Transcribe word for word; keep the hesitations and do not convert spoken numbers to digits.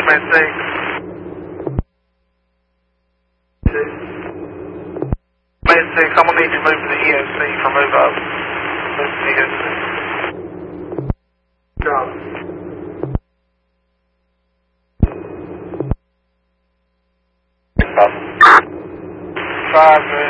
man six. Man six, I'm gonna need you to move to the E O C for move up. Move to the E O C. Job. Five,